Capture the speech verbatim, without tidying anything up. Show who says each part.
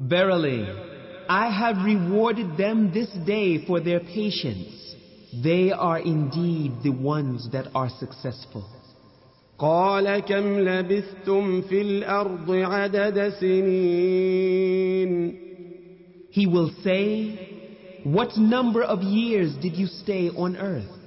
Speaker 1: Verily, I have rewarded them this day for their patience. They are indeed the ones that are successful.
Speaker 2: قال كم لبثتم في الأرض عدد سنين.
Speaker 1: He will say, what number of years did you stay on earth?